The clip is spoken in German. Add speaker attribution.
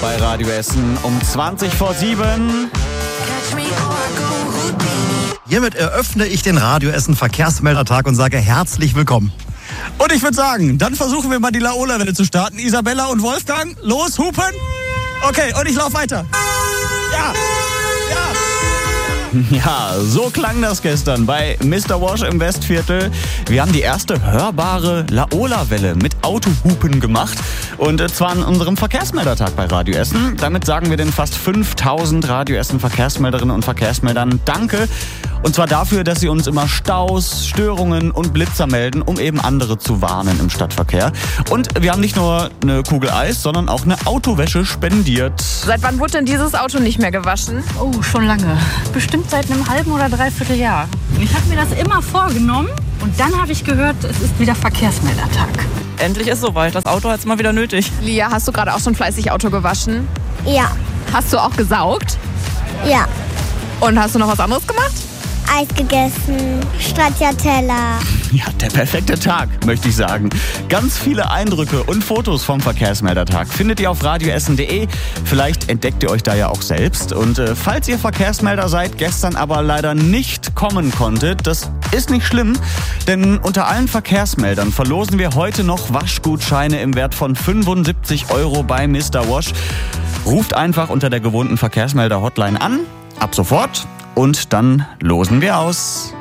Speaker 1: bei Radio Essen um 7:20.
Speaker 2: Hiermit eröffne ich den Radio Essen Verkehrsmeldertag und sage herzlich willkommen.
Speaker 3: Und ich würde sagen, dann versuchen wir mal die Laola-Welle zu starten. Isabella und Wolfgang, los, hupen. Okay, und ich laufe weiter. Ja.
Speaker 1: Ja, so klang das gestern bei Mr. Wash im Westviertel. Wir haben die erste hörbare Laola-Welle mit Autohupen gemacht. Und zwar an unserem Verkehrsmeldertag bei Radio Essen. Damit sagen wir den fast 5000 Radio Essen Verkehrsmelderinnen und Verkehrsmeldern Danke. Und zwar dafür, dass sie uns immer Staus, Störungen und Blitzer melden, um eben andere zu warnen im Stadtverkehr. Und wir haben nicht nur eine Kugel Eis, sondern auch eine Autowäsche spendiert.
Speaker 4: Seit wann wurde denn dieses Auto nicht mehr gewaschen?
Speaker 5: Oh, schon lange. Bestimmt seit einem halben oder dreiviertel Jahr. Ich habe mir das immer vorgenommen und dann habe ich gehört, es ist wieder Verkehrsmeldertag.
Speaker 6: Endlich ist soweit. Das Auto hat es mal wieder nötig.
Speaker 4: Lia, hast du gerade auch schon fleißig Auto gewaschen?
Speaker 7: Ja.
Speaker 4: Hast du auch gesaugt?
Speaker 7: Ja.
Speaker 4: Und hast du noch was anderes gemacht?
Speaker 7: Eis gegessen, Stracciatella.
Speaker 1: Ja, der perfekte Tag, möchte ich sagen. Ganz viele Eindrücke und Fotos vom Verkehrsmeldertag findet ihr auf radioessen.de. Vielleicht entdeckt ihr euch da ja auch selbst. Und falls ihr Verkehrsmelder seid, gestern aber leider nicht kommen konntet, das ist nicht schlimm, denn unter allen Verkehrsmeldern verlosen wir heute noch Waschgutscheine im Wert von 75 € bei Mr. Wash. Ruft einfach unter der gewohnten Verkehrsmelder-Hotline an, ab sofort. Und dann losen wir aus.